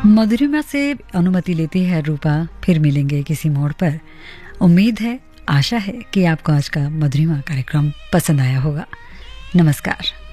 मधुरिमा से अनुमति लेती है रूपा। फिर मिलेंगे किसी मोड़ पर। उम्मीद है, आशा है कि आपको आज का मधुरिमा कार्यक्रम पसंद आया होगा। नमस्कार।